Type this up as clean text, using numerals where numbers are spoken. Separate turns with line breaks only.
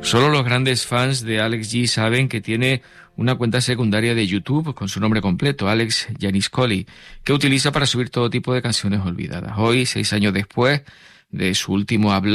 Solo los grandes fans de Alex G saben que tiene una cuenta secundaria de YouTube con su nombre completo, Alex Gianniscoli, que utiliza para subir todo tipo de canciones olvidadas. Hoy, 6 años después de su último